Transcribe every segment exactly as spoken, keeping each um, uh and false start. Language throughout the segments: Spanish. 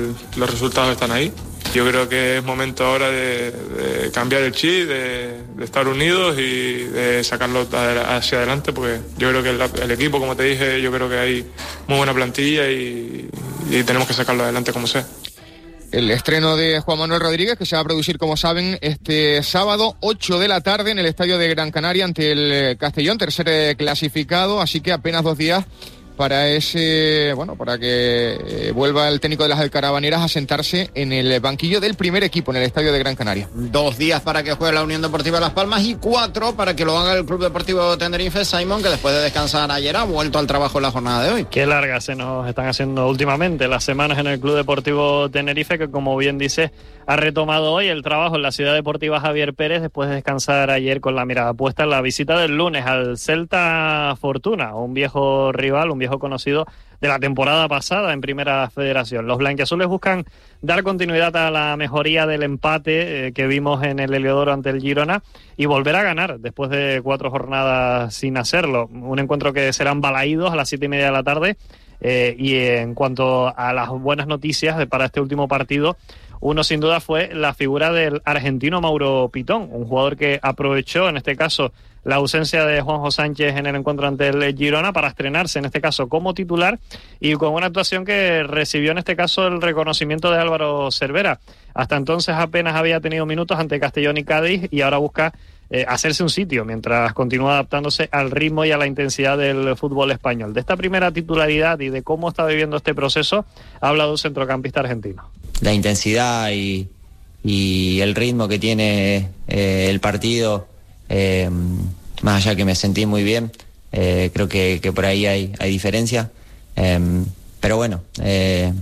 final los resultados están ahí. Yo creo que es momento ahora de, de cambiar el chip, de, de estar unidos y de sacarlo hacia adelante, porque yo creo que el, el equipo, como te dije, yo creo que hay muy buena plantilla y, y tenemos que sacarlo adelante como sea. El estreno de Juan Manuel Rodríguez, que se va a producir, como saben, este sábado, ocho de la tarde, en el estadio de Gran Canaria ante el Castellón, tercer clasificado, así que apenas dos días para ese, bueno, para que eh, vuelva el técnico de las Alcarabaneras a sentarse en el banquillo del primer equipo en el estadio de Gran Canaria. Dos días para que juegue la Unión Deportiva Las Palmas y cuatro para que lo haga el Club Deportivo Tenerife. Simon, que después de descansar ayer ha vuelto al trabajo en la jornada de hoy. Qué largas se nos están haciendo últimamente las semanas en el Club Deportivo Tenerife, que como bien dice, ha retomado hoy el trabajo en la Ciudad Deportiva Javier Pérez después de descansar ayer con la mirada puesta en la visita del lunes al Celta Fortuna, un viejo rival, un viejo conocido de la temporada pasada en Primera Federación. Los blanquiazules buscan dar continuidad a la mejoría del empate eh, que vimos en el Heliodoro ante el Girona y volver a ganar después de cuatro jornadas sin hacerlo. Un encuentro que serán balaídos a las siete y media de la tarde. Eh, y en cuanto a las buenas noticias de, para este último partido, uno sin duda fue la figura del argentino Mauro Pitón, un jugador que aprovechó en este caso la ausencia de Juanjo Sánchez en el encuentro ante el Girona para estrenarse en este caso como titular y con una actuación que recibió en este caso el reconocimiento de Álvaro Cervera. Hasta entonces apenas había tenido minutos ante Castellón y Cádiz y ahora busca eh, hacerse un sitio mientras continúa adaptándose al ritmo y a la intensidad del fútbol español. De esta primera titularidad y de cómo está viviendo este proceso ha hablado un centrocampista argentino. La intensidad y, y el ritmo que tiene eh, el partido, eh, más allá que me sentí muy bien, eh, creo que, que por ahí hay, hay diferencia, eh, pero bueno, eh,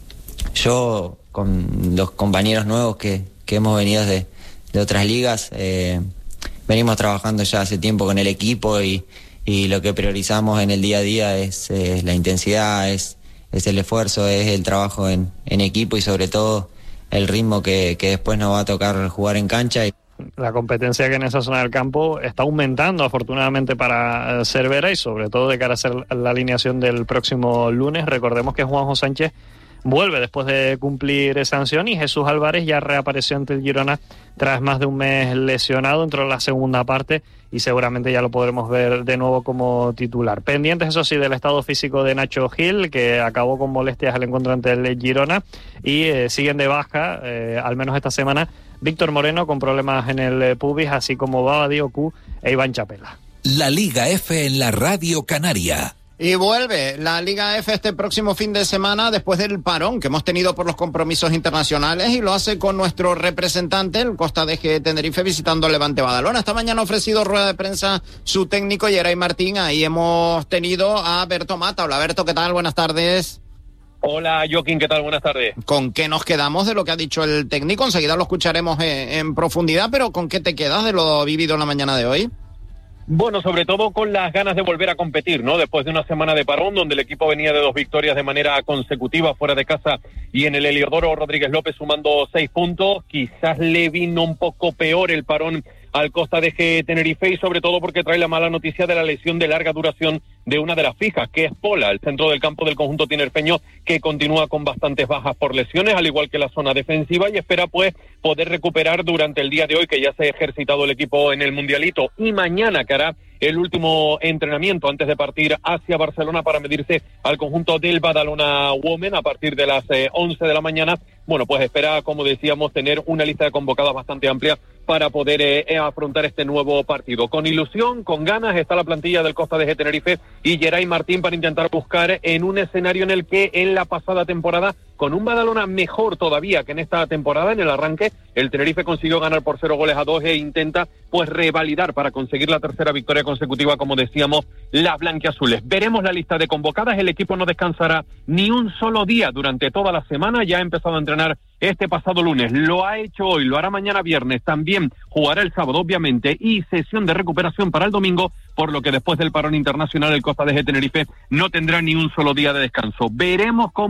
yo con los compañeros nuevos que, que hemos venido de, de otras ligas, eh, venimos trabajando ya hace tiempo con el equipo y, y lo que priorizamos en el día a día es, es la intensidad, es es el esfuerzo, es el trabajo en, en equipo y sobre todo el ritmo que, que después nos va a tocar jugar en cancha. La competencia que en esa zona del campo está aumentando afortunadamente para Cervera y sobre todo de cara a hacer la alineación del próximo lunes. Recordemos que Juanjo Sánchez vuelve después de cumplir sanción y Jesús Álvarez ya reapareció ante el Girona tras más de un mes lesionado, entró en la segunda parte y seguramente ya lo podremos ver de nuevo como titular. Pendientes, eso sí, del estado físico de Nacho Gil, que acabó con molestias al encuentro ante el Girona y eh, siguen de baja, eh, al menos esta semana, Víctor Moreno con problemas en el pubis, así como Baba Dioku e Iván Chapela. La Liga F en la Radio Canaria. Y vuelve la Liga F este próximo fin de semana después del parón que hemos tenido por los compromisos internacionales y lo hace con nuestro representante, el Costa D G Tenerife, visitando Levante Badalona. Esta mañana ha ofrecido rueda de prensa su técnico Yeray Martín. Ahí hemos tenido a Berto Mata. Hola Berto, ¿qué tal? Buenas tardes. Hola Joaquín, ¿qué tal? Buenas tardes. ¿Con qué nos quedamos de lo que ha dicho el técnico? Enseguida lo escucharemos en, en profundidad, pero ¿con qué te quedas de lo vivido en la mañana de hoy? Bueno, sobre todo con las ganas de volver a competir, ¿no? Después de una semana de parón donde el equipo venía de dos victorias de manera consecutiva fuera de casa y en el Heliodoro Rodríguez López sumando seis puntos, quizás le vino un poco peor el parón al Costa D G Tenerife y sobre todo porque trae la mala noticia de la lesión de larga duración de una de las fijas, que es Pola, el centro del campo del conjunto tinerfeño, que continúa con bastantes bajas por lesiones, al igual que la zona defensiva, y espera pues poder recuperar durante el día de hoy, que ya se ha ejercitado el equipo en el Mundialito, y mañana que hará el último entrenamiento antes de partir hacia Barcelona para medirse al conjunto del Badalona Women a partir de las eh, once de la mañana. Bueno, pues espera, como decíamos, tener una lista de convocadas bastante amplia para poder eh, afrontar este nuevo partido. Con ilusión, con ganas, está la plantilla del Costa D G Tenerife y Yeray Martín para intentar buscar en un escenario en el que en la pasada temporada, con un Badalona mejor todavía que en esta temporada, en el arranque, el Tenerife consiguió ganar por cero goles a dos e intenta pues revalidar para conseguir la tercera victoria consecutiva, como decíamos, las blanquiazules. Veremos la lista de convocadas, el equipo no descansará ni un solo día durante toda la semana, ya ha empezado a entrenar este pasado lunes, lo ha hecho hoy, lo hará mañana viernes, también jugará el sábado obviamente y sesión de recuperación para el domingo, por lo que después del parón internacional el Costa D G Tenerife no tendrá ni un solo día de descanso. Veremos cómo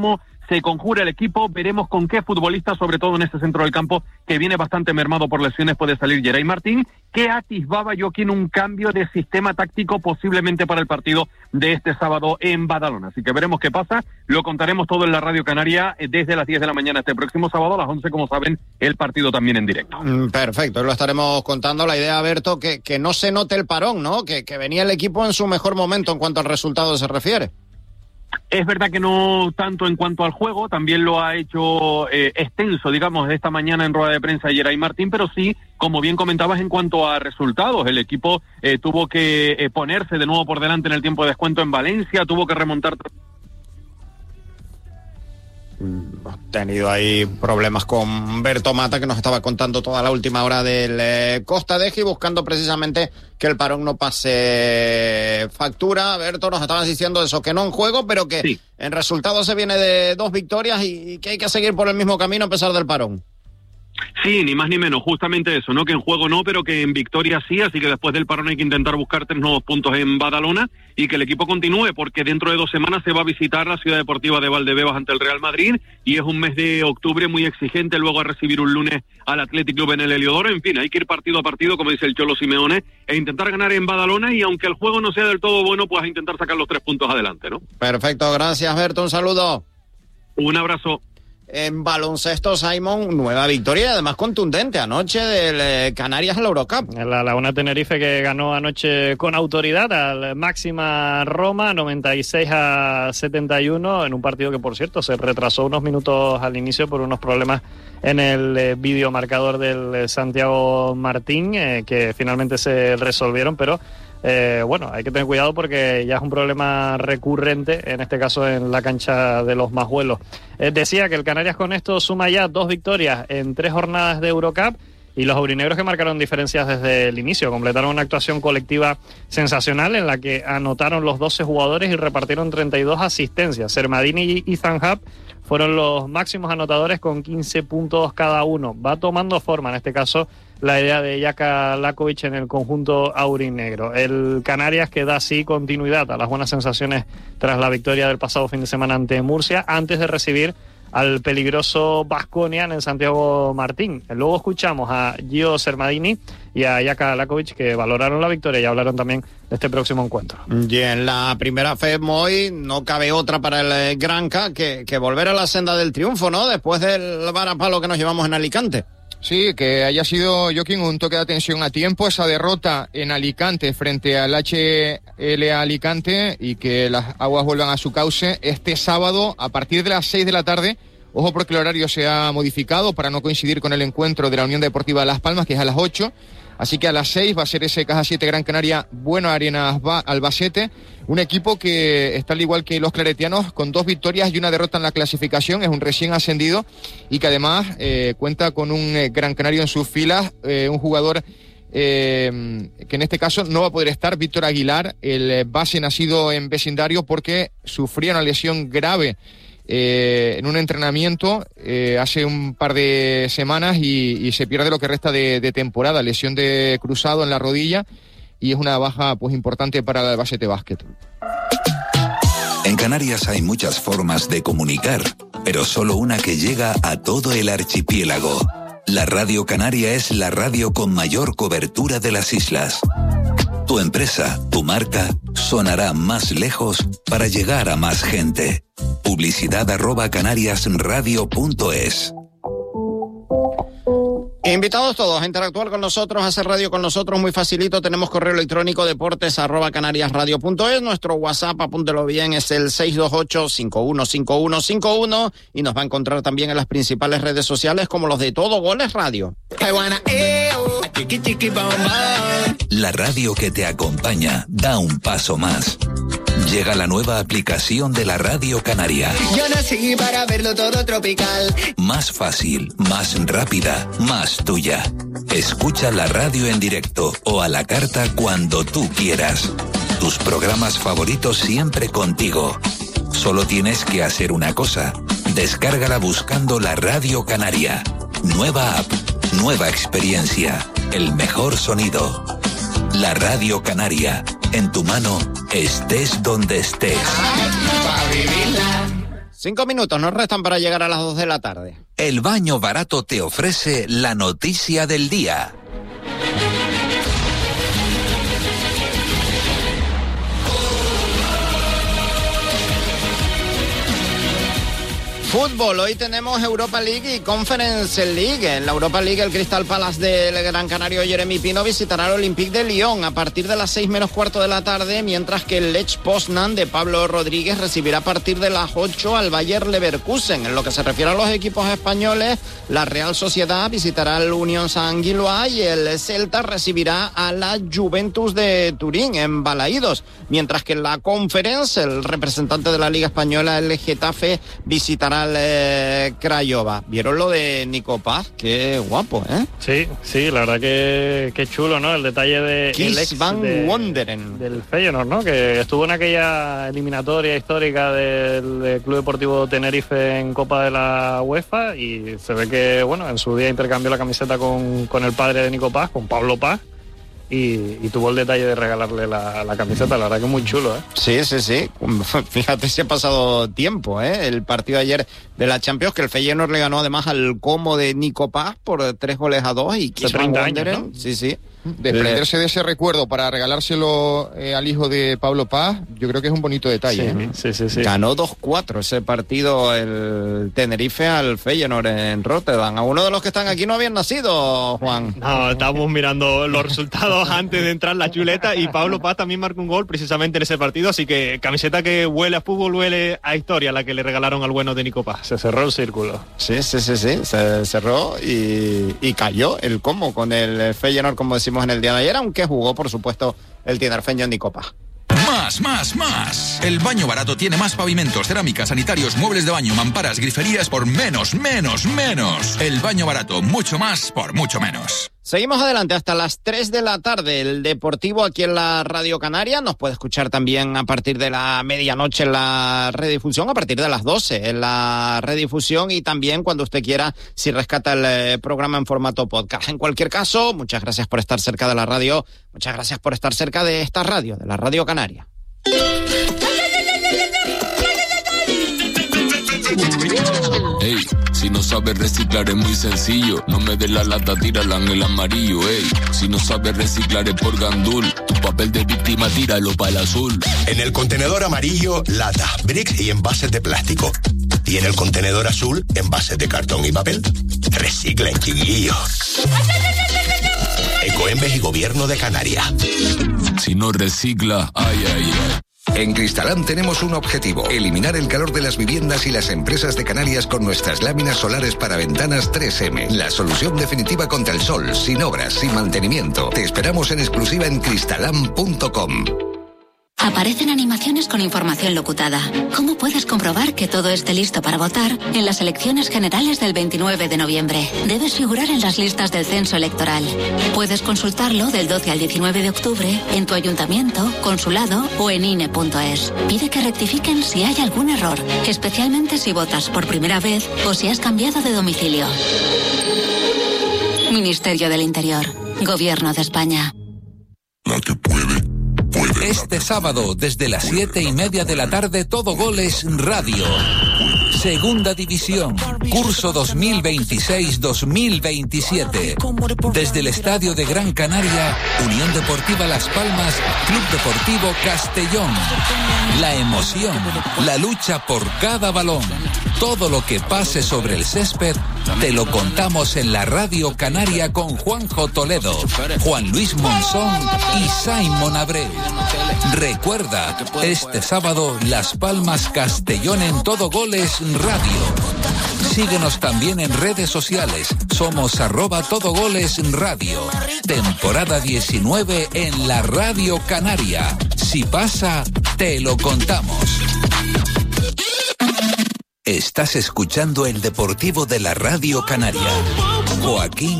se conjura el equipo, veremos con qué futbolista, sobre todo en este centro del campo, que viene bastante mermado por lesiones, puede salir Geray Martín, que atisbaba Joaquín un cambio de sistema táctico posiblemente para el partido de este sábado en Badalona. Así que veremos qué pasa, lo contaremos todo en la Radio Canaria desde las diez de la mañana este próximo sábado, a las once, como saben, el partido también en directo. Perfecto, lo estaremos contando. La idea, Berto, que, que no se note el parón, ¿no? Que, que venía el equipo en su mejor momento en cuanto al resultado se refiere. Es verdad que no tanto en cuanto al juego, también lo ha hecho eh, extenso, digamos, esta mañana en rueda de prensa Geray Martín, pero sí, como bien comentabas, en cuanto a resultados, el equipo eh, tuvo que eh, ponerse de nuevo por delante en el tiempo de descuento en Valencia, tuvo que remontar... Hemos tenido ahí problemas con Berto Mata, que nos estaba contando toda la última hora del eh, Costa Deji, buscando precisamente que el parón no pase factura. Berto, nos estabas diciendo eso, que no en juego, pero que sí, en resultado se viene de dos victorias y, y que hay que seguir por el mismo camino a pesar del parón. Sí, ni más ni menos, justamente eso, ¿no? Que en juego no, pero que en victoria sí, así que después del parón hay que intentar buscar tres nuevos puntos en Badalona y que el equipo continúe, porque dentro de dos semanas se va a visitar la Ciudad Deportiva de Valdebebas ante el Real Madrid y es un mes de octubre muy exigente, luego a recibir un lunes al Athletic Club en el Heliodoro. En fin, hay que ir partido a partido, como dice el Cholo Simeone, e intentar ganar en Badalona, y aunque el juego no sea del todo bueno, pues a intentar sacar los tres puntos adelante, ¿no? Perfecto, gracias Berto, un saludo. Un abrazo. En baloncesto, Simon, nueva victoria y además contundente anoche del eh, Canarias en la Eurocup. La Laguna Tenerife, que ganó anoche con autoridad al Máxima Roma, noventa y seis a setenta y uno, en un partido que, por cierto, se retrasó unos minutos al inicio por unos problemas en el eh, videomarcador del eh, Santiago Martín, eh, que finalmente se resolvieron, pero Eh, bueno, hay que tener cuidado porque ya es un problema recurrente, en este caso en la cancha de los Majuelos. Eh, decía que el Canarias con esto suma ya dos victorias en tres jornadas de Eurocup, y los aurinegros, que marcaron diferencias desde el inicio, completaron una actuación colectiva sensacional en la que anotaron los doce jugadores y repartieron treinta y dos asistencias. Sermadini y Zanhab fueron los máximos anotadores con quince puntos cada uno. Va tomando forma, en este caso, la idea de Jaka Lakovic en el conjunto aurinegro. El Canarias que da así continuidad a las buenas sensaciones tras la victoria del pasado fin de semana ante Murcia, antes de recibir al peligroso Baskonia en Santiago Martín. Luego escuchamos a Gio Sermadini y a Jaka Lakovic, que valoraron la victoria y hablaron también de este próximo encuentro. Y en la primera F E M hoy no cabe otra para el Granca que, que volver a la senda del triunfo, ¿no? Después del varapalo que nos llevamos en Alicante. Sí, que haya sido, Joaquín, un toque de atención a tiempo esa derrota en Alicante frente al H L A Alicante, y que las aguas vuelvan a su cauce este sábado a partir de las seis de la tarde. Ojo, porque el horario se ha modificado para no coincidir con el encuentro de la Unión Deportiva Las Palmas, que es a las ocho. Así que a las seis va a ser ese Caja siete Gran Canaria Bueno Arenas Albacete, un equipo que está al igual que los claretianos con dos victorias y una derrota en la clasificación, es un recién ascendido y que además eh, cuenta con un eh, Gran Canario en sus filas, eh, un jugador eh, que en este caso no va a poder estar, Víctor Aguilar, el base nacido en vecindario, porque sufría una lesión grave Eh, en un entrenamiento eh, hace un par de semanas y, y se pierde lo que resta de, de temporada, lesión de cruzado en la rodilla, y es una baja pues importante para el Albacete Básquet. En Canarias hay muchas formas de comunicar, pero solo una que llega a todo el archipiélago. La Radio Canaria es la radio con mayor cobertura de las islas. Tu empresa, tu marca, sonará más lejos para llegar a más gente. Publicidad arroba canariasradio punto es. Invitados todos a interactuar con nosotros, a hacer radio con nosotros, muy facilito. Tenemos correo electrónico deportes arroba canariasradio punto es. Nuestro WhatsApp, apúntelo bien, es el seis dos ocho, cinco uno cinco uno cinco uno, y nos va a encontrar también en las principales redes sociales como los de Todo Goles Radio. La radio que te acompaña da un paso más. Llega la nueva aplicación de la Radio Canaria. Yo nací para verlo todo tropical. Más fácil, más rápida, más tuya. Escucha la radio en directo o a la carta cuando tú quieras. Tus programas favoritos siempre contigo. Solo tienes que hacer una cosa. Descárgala buscando la Radio Canaria. Nueva app, nueva experiencia, el mejor sonido. La Radio Canaria, en tu mano, estés donde estés. Cinco minutos nos restan para llegar a las dos de la tarde. El Baño Barato te ofrece la noticia del día. Fútbol, hoy tenemos Europa League y Conference League. En la Europa League el Crystal Palace del Gran Canario Jeremy Pino visitará el Olympique de Lyon a partir de las seis menos cuarto de la tarde, mientras que el Lech Poznan de Pablo Rodríguez recibirá a partir de las ocho al Bayer Leverkusen. En lo que se refiere a los equipos españoles, la Real Sociedad visitará al Unión Saint-Gilloise y el Celta recibirá a la Juventus de Turín en Balaídos, mientras que en la Conference el representante de la Liga Española, el Getafe, visitará al eh, Craiova. ¿Vieron lo de Nico Paz? Qué guapo, ¿eh? Sí, sí, la verdad que, que chulo, ¿no? El detalle de Kees el ex van de, Wonderen del Feyenoord, ¿no? Que estuvo en aquella eliminatoria histórica del, del Club Deportivo Tenerife en Copa de la UEFA, y se ve que, bueno, en su día intercambió la camiseta con, con el padre de Nico Paz, con Pablo Paz, Y, y tuvo el detalle de regalarle la, la camiseta. La verdad que es muy chulo, ¿eh? Sí, sí, sí. Fíjate si ha pasado tiempo, ¿eh? El partido ayer de la Champions, que el Feyenoord le ganó además al Como de Nico Paz por tres goles a dos. Y Hace treinta años, ¿no? Sí, sí. Desprenderse de ese recuerdo para regalárselo eh, al hijo de Pablo Paz, yo creo que es un bonito detalle. Sí, ¿eh? sí, sí, sí. Ganó dos cuatro ese partido el Tenerife al Feyenoord en Rotterdam. A uno de los que están aquí no habían nacido, Juan. No, estábamos mirando los resultados antes de entrar la chuleta, y Pablo Paz también marcó un gol precisamente en ese partido, así que camiseta que huele a fútbol, huele a historia, la que le regalaron al bueno de Nico Paz. Se cerró el círculo. Sí, sí, sí, sí, se cerró y, y cayó el Como con el Feyenoord, como decimos en el día de ayer, aunque jugó, por supuesto, el tinerfeño Nico Paz. Más, más, más. El Baño Barato tiene más pavimentos, cerámicas, sanitarios, muebles de baño, mamparas, griferías por menos, menos, menos. El Baño Barato, mucho más por mucho menos. Seguimos adelante hasta las tres de la tarde. El Deportivo aquí en la Radio Canaria. Nos puede escuchar también a partir de la medianoche en la redifusión, a partir de las doce en la redifusión, y también cuando usted quiera, si rescata el eh, programa en formato podcast. En cualquier caso, muchas gracias por estar cerca de la radio. Muchas gracias por estar cerca de esta radio, de la Radio Canaria. Ey, si no sabes reciclar es muy sencillo. No me des la lata, tírala en el amarillo. Ey, si no sabes reciclar es por gandul. Tu papel de víctima, tíralo para el azul. En el contenedor amarillo, lata, bricks y envases de plástico. Y en el contenedor azul, envases de cartón y papel. Reciclen, chiquillos. Ecoembes y Gobierno de Canarias. Si no recicla, ay, ay, ay. En Cristalam tenemos un objetivo: eliminar el calor de las viviendas y las empresas de Canarias con nuestras láminas solares para ventanas tres eme. La solución definitiva contra el sol, sin obras, sin mantenimiento. Te esperamos en exclusiva en cristalam punto com. Aparecen animaciones con información locutada. ¿Cómo puedes comprobar que todo esté listo para votar en las elecciones generales del veintinueve de noviembre? Debes figurar en las listas del censo electoral. Puedes consultarlo del doce al diecinueve de octubre en tu ayuntamiento, consulado o en ine punto es. Pide que rectifiquen si hay algún error, especialmente si votas por primera vez o si has cambiado de domicilio. Ministerio del Interior. Gobierno de España. No te puede. Este sábado, desde las siete y media de la tarde, Todo Goles Radio. Segunda División, curso dos mil veintiséis dos mil veintisiete. Desde el Estadio de Gran Canaria, Unión Deportiva Las Palmas, Club Deportivo Castellón. La emoción, la lucha por cada balón. Todo lo que pase sobre el césped, te lo contamos en la Radio Canaria con Juanjo Toledo, Juan Luis Monzón y Simon Abreu. Recuerda, este sábado, Las Palmas Castellón en Todo Goles Radio. Síguenos también en redes sociales. Somos arroba Todo Goles Radio. Temporada diecinueve en la Radio Canaria. Si pasa, te lo contamos. Estás escuchando el Deportivo de la Radio Canaria. Joaquín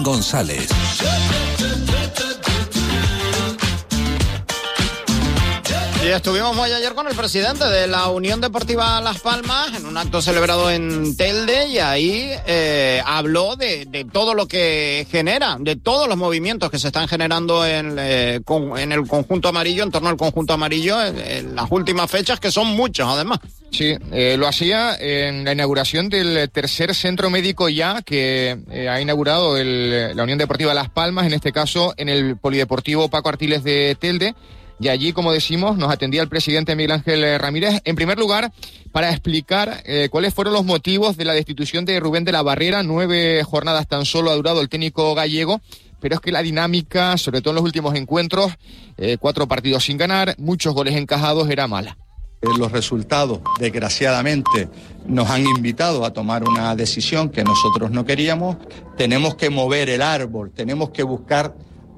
Y estuvimos muy ayer con el presidente de la Unión Deportiva Las Palmas en un acto celebrado en Telde y ahí eh, habló de, de todo lo que genera, de todos los movimientos que se están generando en, eh, con, en el conjunto amarillo, en torno al conjunto amarillo, en, en las últimas fechas, que son muchos además. Sí, eh, lo hacía en la inauguración del tercer centro médico ya que eh, ha inaugurado el, la Unión Deportiva Las Palmas, en este caso en el Polideportivo Paco Artiles de Telde. Y allí, como decimos, nos atendía el presidente Miguel Ángel Ramírez, en primer lugar, para explicar eh, cuáles fueron los motivos de la destitución de Rubén de la Barrera. Nueve jornadas tan solo ha durado el técnico gallego, pero es que la dinámica, sobre todo en los últimos encuentros, eh, cuatro partidos sin ganar, muchos goles encajados, era mala. Los resultados, desgraciadamente, nos han invitado a tomar una decisión que nosotros no queríamos. Tenemos que mover el árbol, tenemos que buscar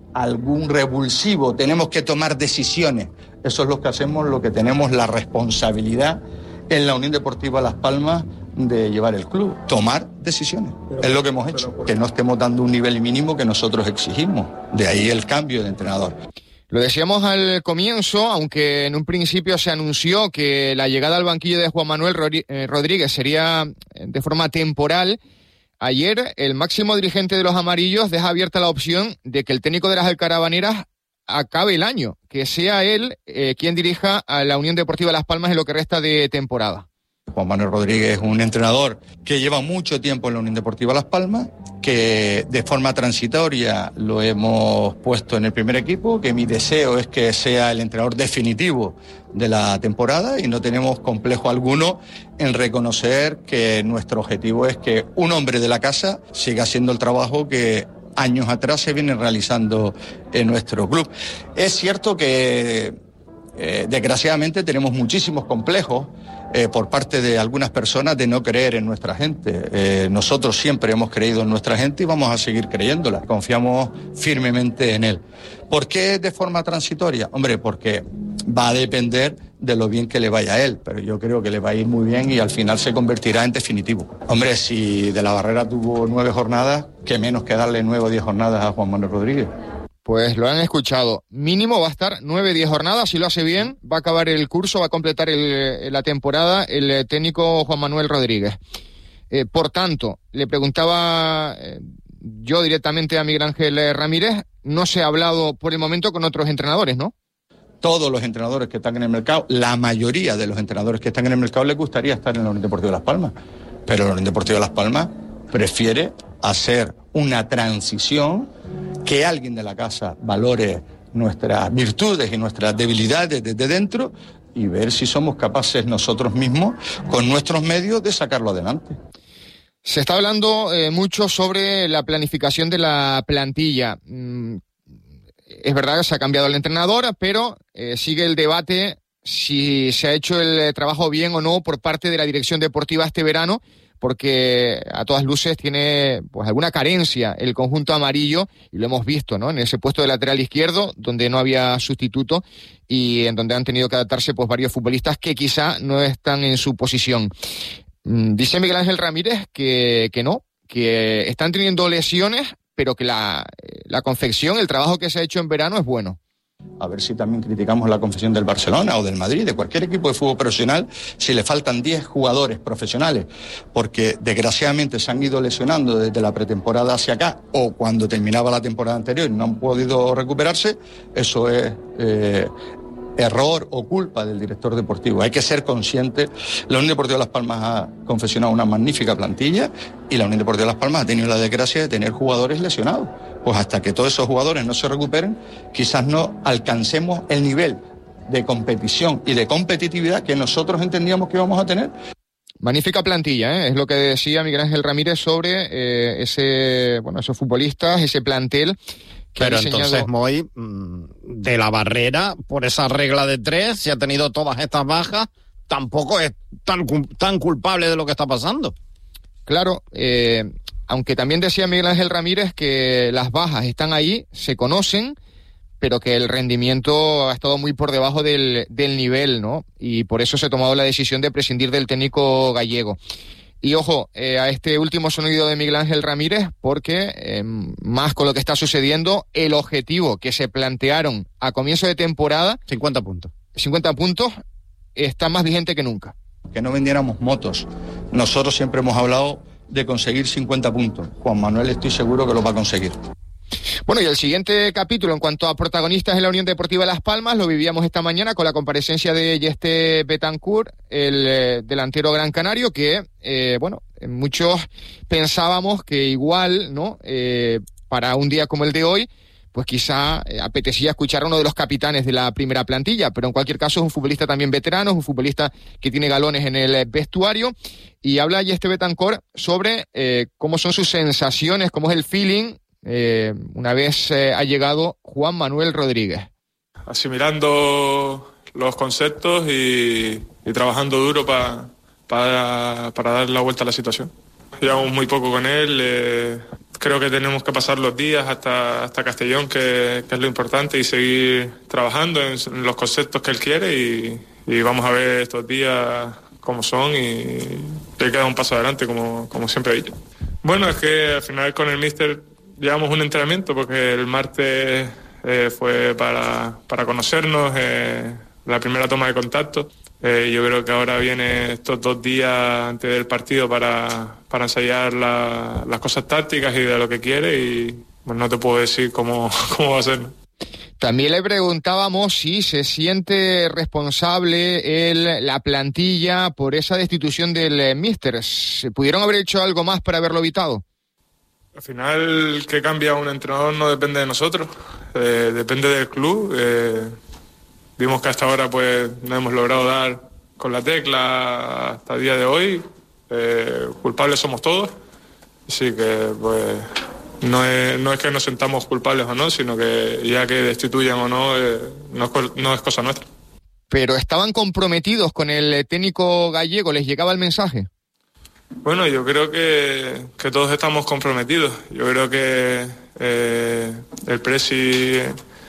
algún revulsivo, tenemos que tomar decisiones. Eso es lo que hacemos, lo que tenemos la responsabilidad en la Unión Deportiva Las Palmas de llevar el club, tomar decisiones. Pero, es lo que hemos hecho, pero, que no estemos dando un nivel mínimo que nosotros exigimos. De ahí el cambio de entrenador. Lo decíamos al comienzo, aunque en un principio se anunció que la llegada al banquillo de Juan Manuel Rodríguez sería de forma temporal. Ayer, el máximo dirigente de los amarillos deja abierta la opción de que el técnico de las Alcarabaneras acabe el año, que sea él eh, quien dirija a la Unión Deportiva Las Palmas en lo que resta de temporada. Juan Manuel Rodríguez es un entrenador que lleva mucho tiempo en la Unión Deportiva Las Palmas, que de forma transitoria lo hemos puesto en el primer equipo, que mi deseo es que sea el entrenador definitivo de la temporada y no tenemos complejo alguno en reconocer que nuestro objetivo es que un hombre de la casa siga haciendo el trabajo que años atrás se viene realizando en nuestro club. Es cierto que eh, desgraciadamente tenemos muchísimos complejos Eh, por parte de algunas personas de no creer en nuestra gente. Eh, nosotros siempre hemos creído en nuestra gente y vamos a seguir creyéndola. Confiamos firmemente en él. ¿Por qué de forma transitoria? Hombre, porque va a depender de lo bien que le vaya a él, pero yo creo que le va a ir muy bien y al final se convertirá en definitivo. Hombre, si De la Barrera tuvo nueve jornadas, qué menos que darle nueve o diez jornadas a Juan Manuel Rodríguez. Pues lo han escuchado. Mínimo va a estar nueve, diez jornadas. Si lo hace bien, va a acabar el curso, va a completar el, la temporada el técnico Juan Manuel Rodríguez. Eh, por tanto, le preguntaba eh, yo directamente a Miguel Ángel Ramírez, no se ha hablado por el momento con otros entrenadores, ¿no? Todos los entrenadores que están en el mercado, la mayoría de los entrenadores que están en el mercado les gustaría estar en la Unión Deportiva Las Palmas, pero la Unión Deportiva Las Palmas prefiere hacer una transición, que alguien de la casa valore nuestras virtudes y nuestras debilidades desde dentro y ver si somos capaces nosotros mismos, con nuestros medios, de sacarlo adelante. Se está hablando eh, mucho sobre la planificación de la plantilla. Mm, es verdad que se ha cambiado el entrenador, pero eh, sigue el debate si se ha hecho el trabajo bien o no por parte de la dirección deportiva este verano, porque a todas luces tiene pues alguna carencia el conjunto amarillo, y lo hemos visto, ¿no? En ese puesto de lateral izquierdo, donde no había sustituto y en donde han tenido que adaptarse pues varios futbolistas que quizá no están en su posición. Dice Miguel Ángel Ramírez que, que no, que están teniendo lesiones, pero que la, la confección, el trabajo que se ha hecho en verano es bueno. A ver si también criticamos la confesión del Barcelona o del Madrid, de cualquier equipo de fútbol profesional, si le faltan diez jugadores profesionales, porque desgraciadamente se han ido lesionando desde la pretemporada hacia acá, o cuando terminaba la temporada anterior y no han podido recuperarse. Eso es eh, error o culpa del director deportivo. Hay que ser consciente. La Unión Deportiva Las Palmas ha confeccionado una magnífica plantilla y la Unión Deportiva Las Palmas ha tenido la desgracia de tener jugadores lesionados. Pues hasta que todos esos jugadores no se recuperen, quizás no alcancemos el nivel de competición y de competitividad que nosotros entendíamos que íbamos a tener. Magnífica plantilla, ¿eh? Es lo que decía Miguel Ángel Ramírez sobre eh, ese, bueno, esos futbolistas, ese plantel. Que Pero diseñado... entonces, Moy, de la Barrera, por esa regla de tres, si ha tenido todas estas bajas, tampoco es tan, tan culpable de lo que está pasando. Claro, eh, aunque también decía Miguel Ángel Ramírez que las bajas están ahí, se conocen, pero que el rendimiento ha estado muy por debajo del, del nivel, ¿no? Y por eso se ha tomado la decisión de prescindir del técnico gallego. Y ojo, eh, a este último sonido de Miguel Ángel Ramírez, porque eh, más con lo que está sucediendo, el objetivo que se plantearon a comienzo de temporada... cincuenta puntos. cincuenta puntos está más vigente que nunca. Que no vendiéramos motos. Nosotros siempre hemos hablado de conseguir cincuenta puntos. Juan Manuel estoy seguro que lo va a conseguir. Bueno, y el siguiente capítulo en cuanto a protagonistas en la Unión Deportiva Las Palmas lo vivíamos esta mañana con la comparecencia de Yeste Betancourt, el eh, delantero gran canario, que, eh, bueno, muchos pensábamos que igual, ¿no?, eh, para un día como el de hoy, pues quizá eh, apetecía escuchar a uno de los capitanes de la primera plantilla, pero en cualquier caso es un futbolista también veterano, es un futbolista que tiene galones en el vestuario, y habla Yeste Betancourt sobre eh, cómo son sus sensaciones, cómo es el feeling Eh, una vez eh, ha llegado Juan Manuel Rodríguez. Asimilando los conceptos y, y trabajando duro pa, pa, para dar la vuelta a la situación. Llevamos muy poco con él, eh, creo que tenemos que pasar los días hasta, hasta Castellón, que, que es lo importante, y seguir trabajando en, en los conceptos que él quiere, y, y vamos a ver estos días cómo son, y que queda un paso adelante, como, como siempre he dicho. Bueno, es que al final con el míster llevamos un entrenamiento, porque el martes eh, fue para, para conocernos, eh, la primera toma de contacto. Eh, yo creo que ahora viene estos dos días antes del partido para, para ensayar la, las cosas tácticas y de lo que quiere, y bueno, no te puedo decir cómo, cómo va a ser. También le preguntábamos si se siente responsable el, la plantilla por esa destitución del eh, míster. ¿Se pudieron haber hecho algo más para haberlo evitado? Al final, que cambia un entrenador no depende de nosotros, eh, depende del club. Eh, vimos que hasta ahora pues no hemos logrado dar con la tecla hasta el día de hoy. Eh, culpables somos todos, así que pues no es, no es que nos sentamos culpables o no, sino que ya que destituyan o no, eh, no, es, no es cosa nuestra. Pero estaban comprometidos con el técnico gallego, ¿les llegaba el mensaje? Bueno, yo creo que, que todos estamos comprometidos. Yo creo que eh, el presi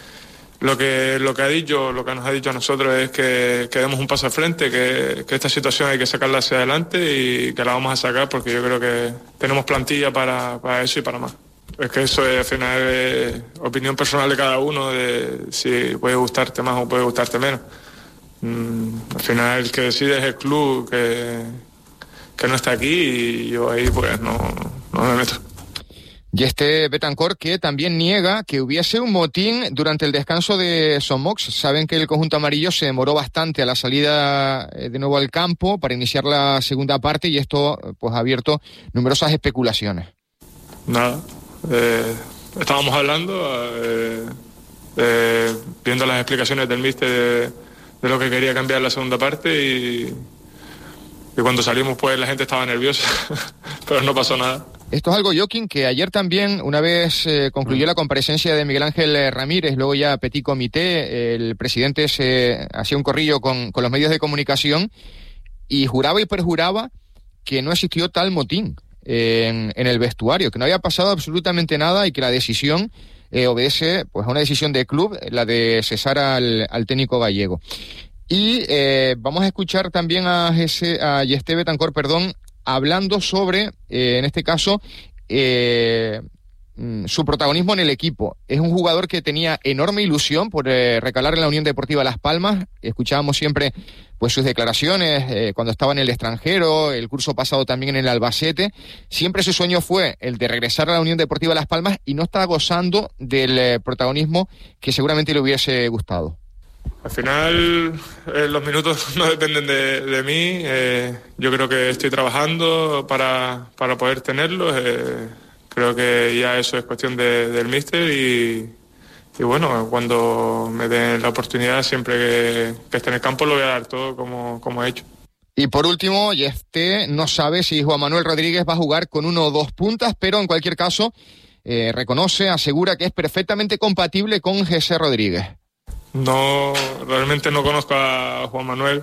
lo que lo que ha dicho, lo que nos ha dicho a nosotros es que, que demos un paso al frente, que, que esta situación hay que sacarla hacia adelante y que la vamos a sacar, porque yo creo que tenemos plantilla para, para eso y para más. Es que eso es, al final, es opinión personal de cada uno, de si puede gustarte más o puede gustarte menos. Mm, al final el que decide es el club, que que no está aquí, y yo ahí pues no, no me meto. Y este Betancourt, que también niega que hubiese un motín durante el descanso de Somox. Saben que el conjunto amarillo se demoró bastante a la salida de nuevo al campo para iniciar la segunda parte, y esto pues ha abierto numerosas especulaciones. Nada, eh, estábamos hablando, eh, eh, viendo las explicaciones del míster de, de lo que quería cambiar la segunda parte, y Y cuando salimos, pues la gente estaba nerviosa, pero no pasó nada. Esto es algo, Joaquín, que ayer también, una vez eh, concluyó la comparecencia de Miguel Ángel Ramírez, luego ya Petit Comité, el presidente se hacía un corrillo con, con los medios de comunicación y juraba y perjuraba que no existió tal motín en, en el vestuario, que no había pasado absolutamente nada, y que la decisión eh, obedece pues a una decisión de club, la de cesar al, al técnico gallego. Y eh, vamos a escuchar también a, Jesse, a Yeste Betancourt, perdón, hablando sobre, eh, en este caso, eh, su protagonismo en el equipo. Es un jugador que tenía enorme ilusión por eh, recalar en la Unión Deportiva Las Palmas. Escuchábamos siempre pues sus declaraciones eh, cuando estaba en el extranjero, el curso pasado también en el Albacete. Siempre su sueño fue el de regresar a la Unión Deportiva Las Palmas, y no está gozando del eh, protagonismo que seguramente le hubiese gustado. Al final, eh, los minutos no dependen de, de mí. Eh, yo creo que estoy trabajando para, para poder tenerlos. Eh, creo que ya eso es cuestión de, del míster, y, y bueno, cuando me den la oportunidad, siempre que, que esté en el campo, lo voy a dar todo como, como he hecho. Y por último, Yeste no sabe si Juan Manuel Rodríguez va a jugar con uno o dos puntas, pero en cualquier caso eh, reconoce, asegura que es perfectamente compatible con Jesse Rodríguez. No, realmente no conozco a Juan Manuel,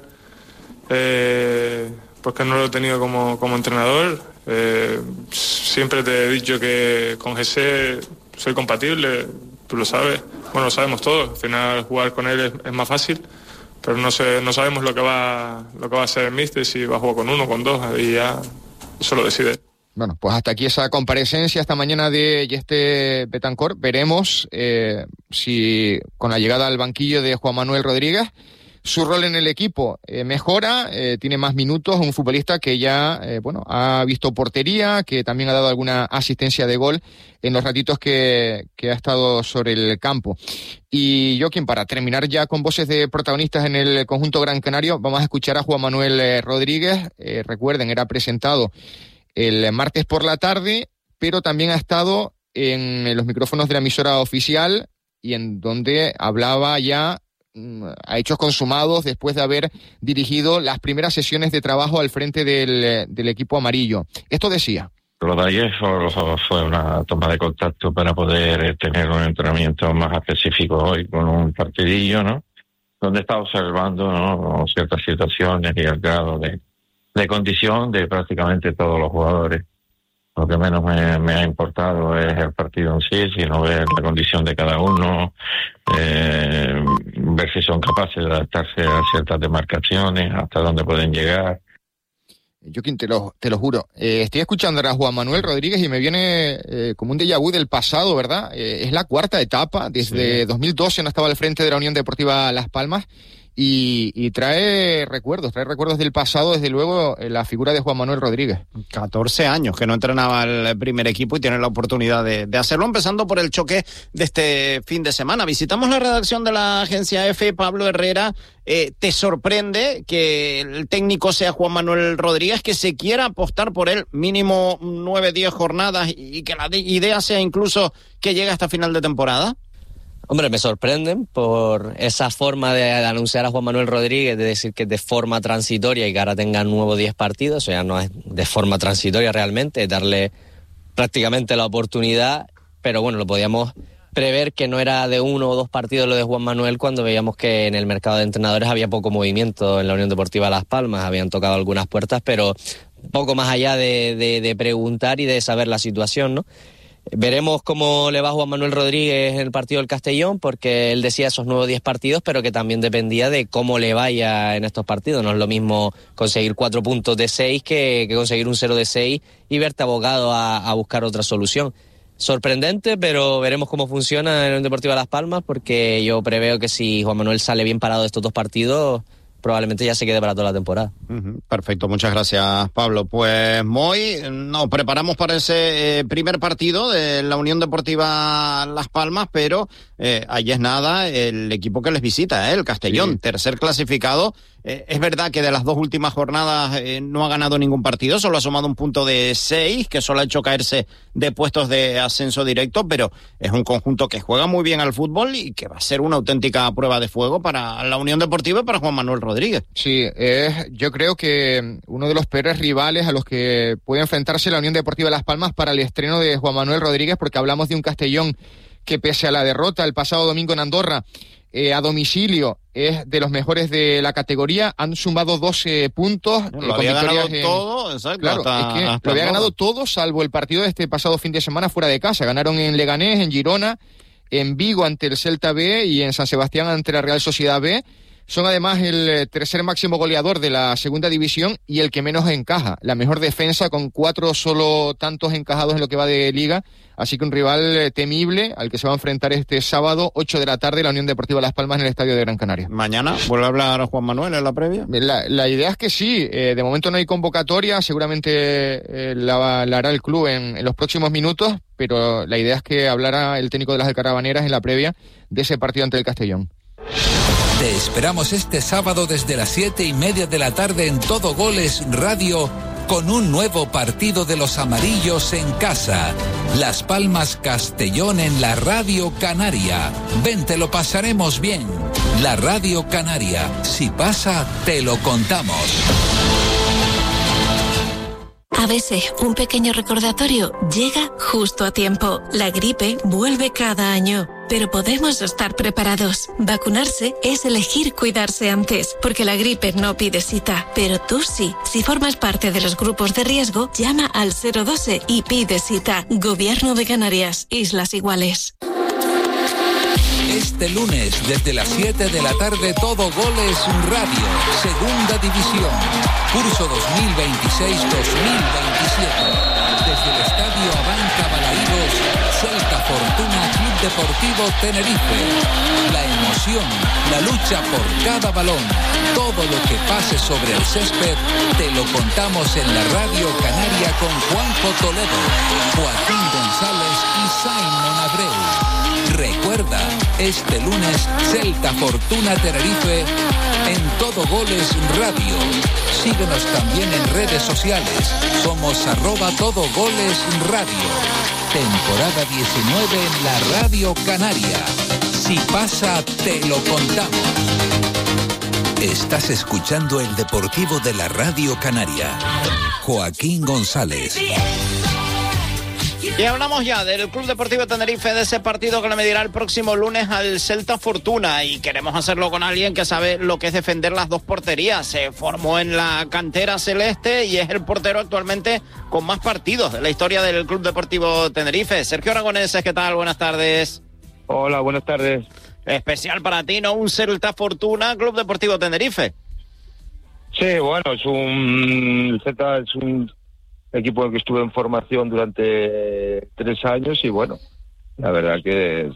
eh, porque no lo he tenido como, como entrenador. Eh, siempre te he dicho que con Jesse soy compatible, tú lo sabes, bueno, lo sabemos todos. Al final jugar con él es, es más fácil, pero no sé, no sabemos lo que va, lo que va a hacer el míster, si va a jugar con uno, con dos, y ya eso lo decide. Bueno, pues hasta aquí esa comparecencia esta mañana de Yeste Betancourt. Veremos eh, si con la llegada al banquillo de Juan Manuel Rodríguez su rol en el equipo eh, mejora, eh, tiene más minutos, un futbolista que ya eh, bueno ha visto portería, que también ha dado alguna asistencia de gol en los ratitos que, que ha estado sobre el campo. Y Joaquín, para terminar ya con voces de protagonistas en el conjunto Gran Canario, vamos a escuchar a Juan Manuel eh, Rodríguez. Eh, recuerden, era presentado el martes por la tarde, pero también ha estado en los micrófonos de la emisora oficial y en donde hablaba ya a hechos consumados después de haber dirigido las primeras sesiones de trabajo al frente del, del equipo amarillo. Esto decía. Lo de ayer fue una toma de contacto para poder tener un entrenamiento más específico hoy con un partidillo, ¿no? Donde está observando, ¿no?, ciertas situaciones y el grado de, de condición de prácticamente todos los jugadores. Lo que menos me, me ha importado es el partido en sí, sino ver la condición de cada uno, eh, ver si son capaces de adaptarse a ciertas demarcaciones, hasta dónde pueden llegar. Joaquín, te lo, te lo juro, eh, estoy escuchando ahora a Juan Manuel Rodríguez y me viene eh, como un déjà vu del pasado, ¿verdad? Eh, es la cuarta etapa, desde sí. dos mil doce no estaba al frente de la Unión Deportiva Las Palmas. Y, y trae recuerdos, trae recuerdos del pasado, desde luego, la figura de Juan Manuel Rodríguez. catorce años que no entrenaba el primer equipo y tiene la oportunidad de, de hacerlo, empezando por el choque de este fin de semana. Visitamos la redacción de la agencia F. Pablo Herrera, eh, ¿te sorprende que el técnico sea Juan Manuel Rodríguez, que se quiera apostar por él mínimo nueve, diez jornadas y que la idea sea incluso que llegue hasta final de temporada? Hombre, me sorprenden por esa forma de anunciar a Juan Manuel Rodríguez, de decir que es de forma transitoria y que ahora tenga nuevos diez partidos. O sea, no es de forma transitoria realmente, es darle prácticamente la oportunidad, pero bueno, lo podíamos prever que no era de uno o dos partidos lo de Juan Manuel, cuando veíamos que en el mercado de entrenadores había poco movimiento en la Unión Deportiva Las Palmas, habían tocado algunas puertas, pero poco más allá de, de, de preguntar y de saber la situación, ¿no? Veremos cómo le va a Juan Manuel Rodríguez en el partido del Castellón, porque él decía esos nuevos diez partidos, pero que también dependía de cómo le vaya en estos partidos. No es lo mismo conseguir cuatro puntos de seis que, que conseguir un cero de seis y verte abocado a, a buscar otra solución. Sorprendente, pero veremos cómo funciona en el Deportivo Las Palmas, porque yo preveo que si Juan Manuel sale bien parado de estos dos partidos, probablemente ya se quede para toda la temporada. Uh-huh. Perfecto, muchas gracias, Pablo. Pues Moy, nos preparamos para ese eh, primer partido de la Unión Deportiva Las Palmas, pero eh, ahí es nada el equipo que les visita, ¿eh? El Castellón, sí. Tercer clasificado. Eh, es verdad que de las dos últimas jornadas eh, no ha ganado ningún partido, solo ha sumado un punto de seis, que solo ha hecho caerse de puestos de ascenso directo, pero es un conjunto que juega muy bien al fútbol y que va a ser una auténtica prueba de fuego para la Unión Deportiva y para Juan Manuel Rodríguez. Sí, eh, yo creo que uno de los peores rivales a los que puede enfrentarse la Unión Deportiva Las Palmas para el estreno de Juan Manuel Rodríguez, porque hablamos de un Castellón que, pese a la derrota el pasado domingo en Andorra, eh, a domicilio es de los mejores de la categoría, han sumado doce puntos. Lo eh, había con ganado en... todo, exacto. Claro, hasta, es que hasta lo había todo. ganado todo, salvo el partido de este pasado fin de semana fuera de casa. Ganaron en Leganés, en Girona, en Vigo ante el Celta B y en San Sebastián ante la Real Sociedad B. Son además el tercer máximo goleador de la segunda división y el que menos encaja. La mejor defensa, con cuatro solo tantos encajados en lo que va de liga. Así que un rival temible al que se va a enfrentar este sábado, ocho de la tarde, la Unión Deportiva Las Palmas en el Estadio de Gran Canaria. ¿Mañana vuelve a hablar Juan Manuel en la previa? La, la idea es que sí. Eh, de momento no hay convocatoria. Seguramente eh, la, la hará el club en, en los próximos minutos. Pero la idea es que hablara el técnico de las Alcarabaneras en la previa de ese partido ante el Castellón. Te esperamos este sábado desde las siete y media de la tarde en Todo Goles Radio, con un nuevo partido de los amarillos en casa. Las Palmas Castellón en la Radio Canaria. Ven, te lo pasaremos bien. La Radio Canaria. Si pasa, te lo contamos. A veces un pequeño recordatorio llega justo a tiempo. La gripe vuelve cada año, pero podemos estar preparados. Vacunarse es elegir cuidarse antes, porque la gripe no pide cita, pero tú sí. Si formas parte de los grupos de riesgo, llama al cero doce y pide cita. Gobierno de Canarias, Islas Iguales. Este lunes, desde las siete de la tarde, Todo Goles Radio, Segunda División, curso dos mil veintiséis dos mil veintisiete. Desde el Estadio Abanca Balaídos, Celta Fortuna Club Deportivo Tenerife. La emoción, la lucha por cada balón, todo lo que pase sobre el césped, te lo contamos en la Radio Canaria con Juanjo Toledo, Joaquín González y Simon Abreu. Recuerda, este lunes, Celta Fortuna Tenerife en Todo Goles Radio. Síguenos también en redes sociales. Somos arroba Todo Goles Radio. Temporada diecinueve en la Radio Canaria. Si pasa, te lo contamos. Estás escuchando el Deportivo de la Radio Canaria. Joaquín González. Y hablamos ya del Club Deportivo Tenerife, de ese partido que le medirá el próximo lunes al Celta Fortuna, y queremos hacerlo con alguien que sabe lo que es defender las dos porterías. Se formó en la cantera celeste y es el portero actualmente con más partidos de la historia del Club Deportivo Tenerife. Sergio Aragoneses, ¿qué tal? Buenas tardes. Hola, buenas tardes. Especial para ti, ¿no? Un Celta Fortuna, Club Deportivo Tenerife. Sí, bueno, es un... El Celta es un equipo en el que estuve en formación durante tres años y bueno, la verdad que es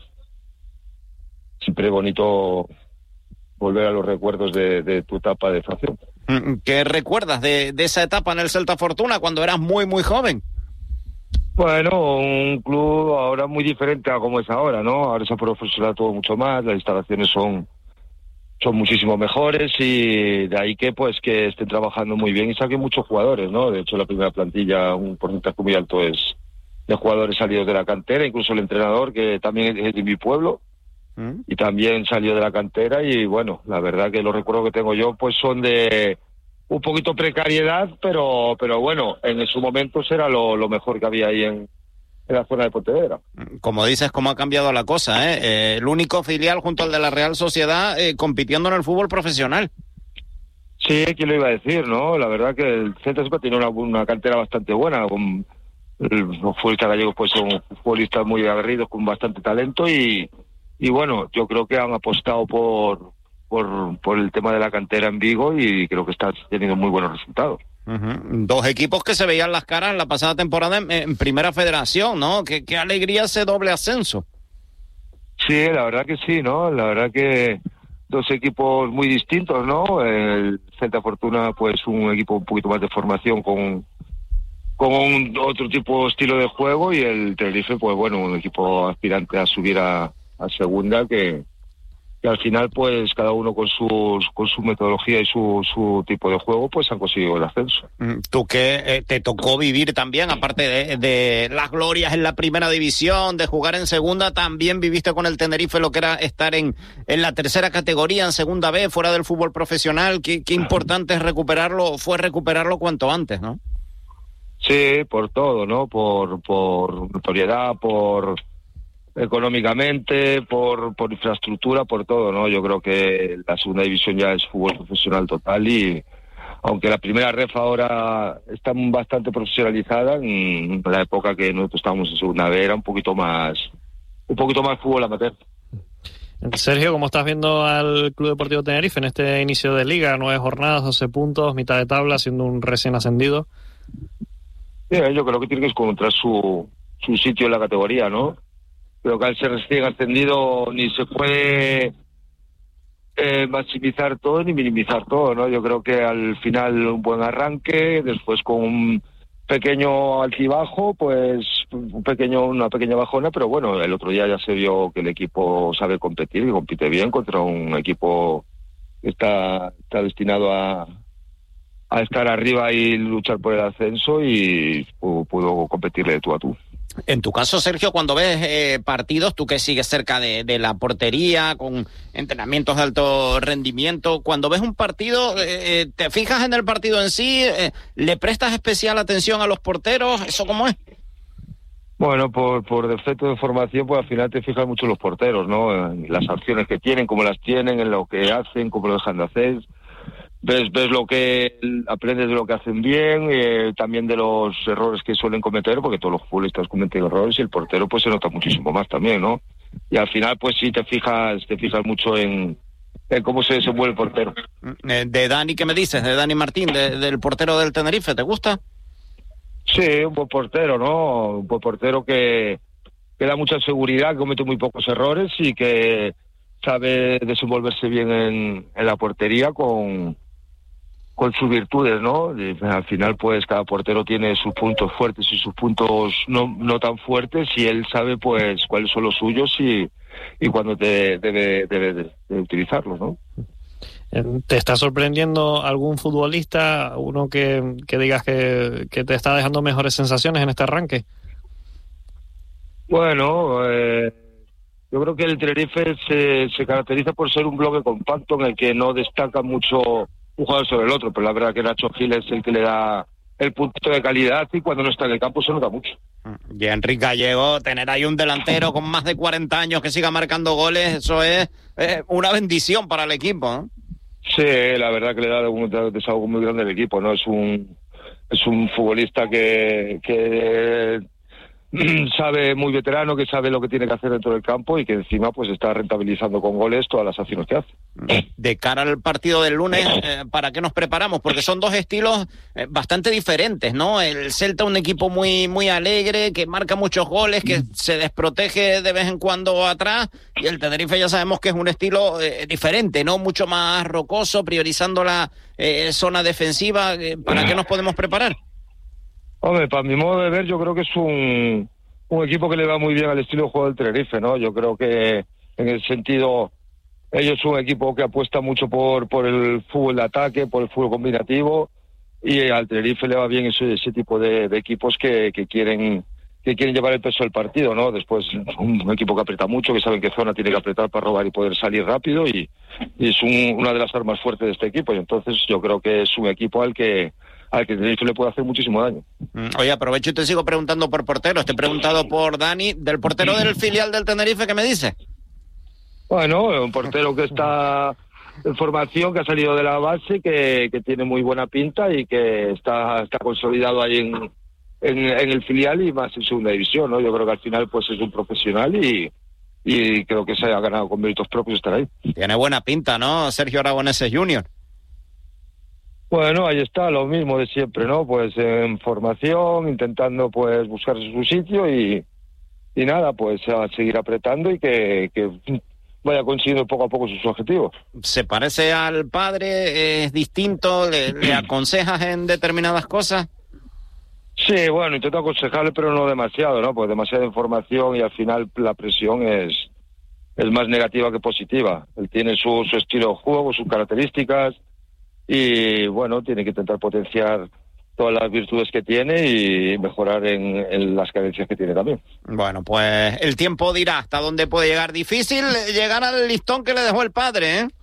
siempre bonito volver a los recuerdos de, de tu etapa de formación. ¿Qué recuerdas de, de esa etapa en el Celta Fortuna cuando eras muy, muy joven? Bueno, un club ahora muy diferente a como es ahora, ¿no? Ahora se ha profesionalizado todo mucho más, las instalaciones son son muchísimo mejores y de ahí que pues que estén trabajando muy bien y saquen muchos jugadores, ¿no? De hecho, la primera plantilla, un porcentaje muy alto es de jugadores salidos de la cantera, incluso el entrenador, que también es de mi pueblo, ¿Mm? y también salió de la cantera y bueno, la verdad que los recuerdos que tengo yo pues son de un poquito precariedad, pero pero bueno, en su momento era lo, lo mejor que había ahí en, en la zona de Pontevedra. Como dices, cómo ha cambiado la cosa, ¿eh? Eh, el único filial junto al de la Real Sociedad eh, compitiendo en el fútbol profesional. Sí, ¿quién lo iba a decir, no? La verdad que el Celta siempre tiene una, una cantera bastante buena, con los futbolistas gallegos pues son futbolistas muy aguerridos, con bastante talento y, y bueno, yo creo que han apostado por, por, por el tema de la cantera en Vigo y creo que está teniendo muy buenos resultados. Uh-huh. Dos equipos que se veían las caras la pasada temporada en, en Primera Federación, ¿no? Qué, qué alegría ese doble ascenso. Sí, la verdad que sí, ¿no? La verdad que dos equipos muy distintos, ¿no? El Celta Fortuna, pues un equipo un poquito más de formación con, con un, otro tipo de estilo de juego y el Tenerife, pues bueno, un equipo aspirante a subir a, a segunda que... que al final pues cada uno con sus con su metodología y su, su tipo de juego pues han conseguido el ascenso. Tú que eh, te tocó vivir también, aparte de, de las glorias en la primera división, de jugar en segunda, también viviste con el Tenerife lo que era estar en, en la tercera categoría, en segunda B, fuera del fútbol profesional. Qué, qué importante es recuperarlo, fue recuperarlo cuanto antes, ¿no? Sí, por todo, ¿no? Por, por notoriedad, por... económicamente, por, por infraestructura, por todo, ¿no? Yo creo que la segunda división ya es fútbol profesional total y aunque la primera ref ahora está bastante profesionalizada, en la época que nosotros estábamos en segunda B era un poquito más un poquito más fútbol amateur. Sergio, ¿cómo estás viendo al Club Deportivo Tenerife en este inicio de liga? Nueve jornadas, doce puntos, mitad de tabla, siendo un recién ascendido. Sí, yo creo que tiene que encontrar su, su sitio en la categoría, ¿no? Creo que al ser recién ascendido ni se puede eh, maximizar todo ni minimizar todo, ¿no? Yo creo que al final un buen arranque, después con un pequeño altibajo, pues un pequeño, una pequeña bajona, pero bueno, el otro día ya se vio que el equipo sabe competir y compite bien contra un equipo que está, está destinado a, a estar arriba y luchar por el ascenso y pudo competirle de tú a tú. En tu caso, Sergio, cuando ves eh, partidos, tú que sigues cerca de, de la portería, con entrenamientos de alto rendimiento, cuando ves un partido, eh, ¿te fijas en el partido en sí? Eh, ¿Le prestas especial atención a los porteros? ¿Eso cómo es? Bueno, por, por defecto de formación, pues al final te fijas mucho en los porteros, ¿no? En las acciones que tienen, cómo las tienen, en lo que hacen, cómo lo dejan de hacer. Ves, ves lo que aprendes de lo que hacen bien, eh, también de los errores que suelen cometer, porque todos los futbolistas cometen errores y el portero pues se nota muchísimo más también, ¿no? Y al final pues sí te fijas, te fijas mucho en, en cómo se desenvuelve el portero. De Dani, ¿qué me dices? De Dani Martín, de, del portero del Tenerife, ¿te gusta? Sí, un buen portero, ¿no? Un buen portero que que da mucha seguridad, que comete muy pocos errores y que sabe desenvolverse bien en, en la portería con, con sus virtudes, ¿no? Y al final, pues, cada portero tiene sus puntos fuertes y sus puntos no, no tan fuertes, y él sabe, pues, cuáles son los suyos y, y cuándo te, debe, debe de, de utilizarlos, ¿no? ¿Te está sorprendiendo algún futbolista, uno que, que digas que, que te está dejando mejores sensaciones en este arranque? Bueno, eh, yo creo que el Tenerife se, se caracteriza por ser un bloque compacto en el que no destaca mucho un jugador sobre el otro, pero la verdad que Nacho Gil es el que le da el punto de calidad, y cuando no está en el campo se nota mucho. Y Enrique Gallego, tener ahí un delantero con más de cuarenta años que siga marcando goles, eso es eh, una bendición para el equipo, ¿no? Sí, la verdad que le da un desahogo muy grande al equipo, ¿no? Es un es un futbolista que, que sabe, muy veterano, que sabe lo que tiene que hacer dentro del campo y que encima pues está rentabilizando con goles todas las acciones que hace. De cara al partido del lunes, eh, ¿para qué nos preparamos? Porque son dos estilos eh, bastante diferentes, ¿no? El Celta, un equipo muy muy alegre, que marca muchos goles, que se desprotege de vez en cuando atrás, y el Tenerife ya sabemos que es un estilo eh, diferente, ¿no? Mucho más rocoso, priorizando la eh, zona defensiva. ¿Para qué nos podemos preparar? Hombre, para mi modo de ver, yo creo que es un, un equipo que le va muy bien al estilo de juego del Tenerife, ¿no? Yo creo que en el sentido, ellos son un equipo que apuesta mucho por, por el fútbol de ataque, por el fútbol combinativo, y al Tenerife le va bien ese, ese tipo de, de equipos que, que quieren que quieren llevar el peso del partido, ¿no? Después, un equipo que aprieta mucho, que sabe en qué zona tiene que apretar para robar y poder salir rápido, y, y es un, una de las armas fuertes de este equipo, y entonces yo creo que es un equipo al que al que Tenerife le puede hacer muchísimo daño. Oye, aprovecho y te sigo preguntando por porteros. Te he preguntado por Dani, del portero del filial del Tenerife, ¿qué me dice? Bueno, un portero que está en formación, que ha salido de la base, que, que tiene muy buena pinta y que está, está consolidado ahí en, en, en el filial y más en segunda división, ¿no? Yo creo que al final pues es un profesional y, y creo que se ha ganado con méritos propios estar ahí. Tiene buena pinta, ¿no? Sergio Aragoneses junior Bueno, ahí está, lo mismo de siempre, ¿no? Pues en formación, intentando pues buscarse su sitio y, y nada, pues a seguir apretando y que, que vaya consiguiendo poco a poco sus objetivos. ¿Se parece al padre? ¿Es distinto? ¿Le, le aconsejas en determinadas cosas? Sí, bueno, intento aconsejarle, pero no demasiado, ¿no? Pues demasiada información y al final la presión es, es más negativa que positiva. Él tiene su, su estilo de juego, sus características, y bueno, tiene que intentar potenciar todas las virtudes que tiene y mejorar en, en las carencias que tiene también. Bueno, pues el tiempo dirá hasta dónde puede llegar. Difícil llegar al listón que le dejó el padre, ¿eh?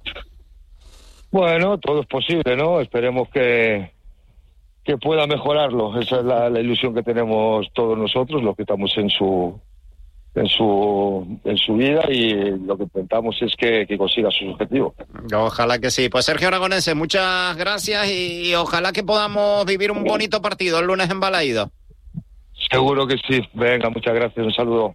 Bueno, todo es posible, ¿no? Esperemos que, que pueda mejorarlo. Esa es la, la ilusión que tenemos todos nosotros, los que estamos en su en su en su vida, y lo que intentamos es que, que consiga sus objetivos. Ojalá que sí. Pues Sergio Aragonese, muchas gracias y, y ojalá que podamos vivir un bonito partido el lunes en Balaído. Seguro que sí. Venga, muchas gracias. Un saludo.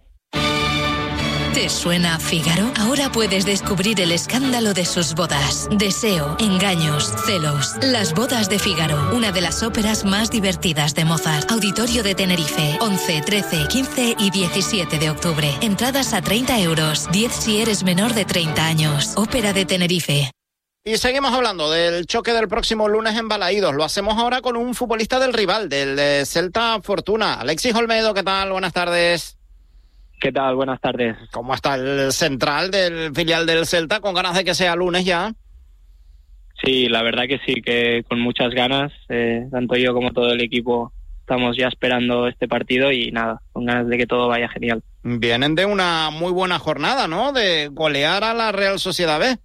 ¿Te suena Fígaro? Ahora puedes descubrir el escándalo de sus bodas. Deseo, engaños, celos. Las bodas de Fígaro, una de las óperas más divertidas de Mozart. Auditorio de Tenerife, once, trece, quince y diecisiete de octubre. Entradas a treinta euros, diez si eres menor de treinta años. Ópera de Tenerife. Y seguimos hablando del choque del próximo lunes en Balaídos. Lo hacemos ahora con un futbolista del rival, del eh, Celta Fortuna. Alexis Olmedo, ¿qué tal? Buenas tardes. ¿Qué tal? Buenas tardes. ¿Cómo está el central del filial del Celta? ¿Con ganas de que sea lunes ya? Sí, la verdad que sí, que con muchas ganas. Eh, tanto yo como todo el equipo estamos ya esperando este partido y nada, con ganas de que todo vaya genial. Vienen de una muy buena jornada, ¿no? De golear a la Real Sociedad B.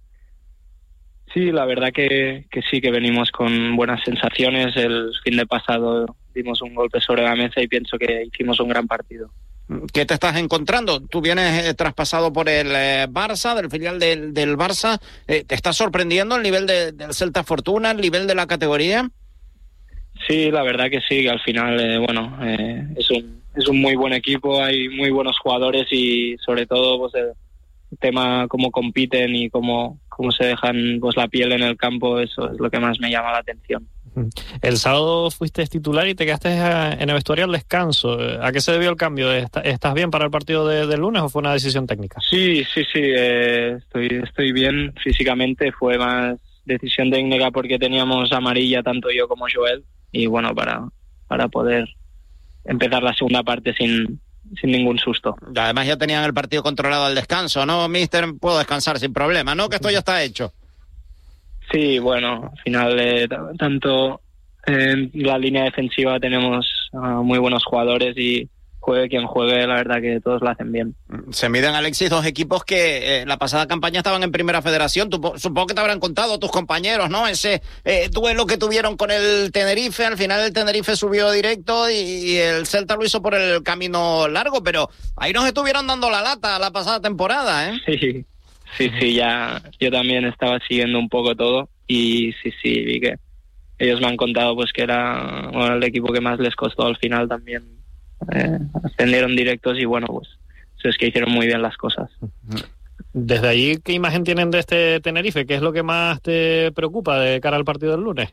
Sí, la verdad que, que sí, que venimos con buenas sensaciones. El fin de pasado dimos un golpe sobre la mesa y pienso que hicimos un gran partido. ¿Qué te estás encontrando? Tú vienes eh, traspasado por el eh, Barça, del filial del, del Barça. Eh, ¿Te está sorprendiendo el nivel de, del Celta Fortuna, el nivel de la categoría? Sí, la verdad que sí, que al final, eh, bueno, eh, es un es un muy buen equipo, hay muy buenos jugadores y sobre todo pues el tema cómo compiten y cómo, cómo se dejan pues la piel en el campo, eso es lo que más me llama la atención. El sábado fuiste titular y te quedaste en el vestuario al descanso. ¿A qué se debió el cambio? ¿Estás bien para el partido de, del lunes o fue una decisión técnica? Sí, sí, sí, eh, estoy, estoy bien físicamente. Fue más decisión técnica porque teníamos amarilla tanto yo como Joel y bueno, para, para poder empezar la segunda parte sin, sin ningún susto. Además ya tenían el partido controlado al descanso, ¿no, mister? Puedo descansar sin problema, ¿no? Que esto ya está hecho. Sí, bueno, al final eh, t- tanto en la línea defensiva tenemos uh, muy buenos jugadores y juegue quien juegue, la verdad que todos lo hacen bien. Se miden, Alexis, dos equipos que eh, la pasada campaña estaban en Primera Federación. Tú, supongo que te habrán contado tus compañeros, ¿no? Ese eh, duelo que tuvieron con el Tenerife. Al final el Tenerife subió directo y, y el Celta lo hizo por el camino largo, pero ahí nos estuvieron dando la lata la pasada temporada, ¿eh? Sí. Sí, sí, ya yo también estaba siguiendo un poco todo y sí, sí, vi que ellos me han contado pues que era bueno, el equipo que más les costó al final también. Eh, ascendieron directos y bueno, pues es que hicieron muy bien las cosas. Desde allí, ¿qué imagen tienen de este Tenerife? ¿Qué es lo que más te preocupa de cara al partido del lunes?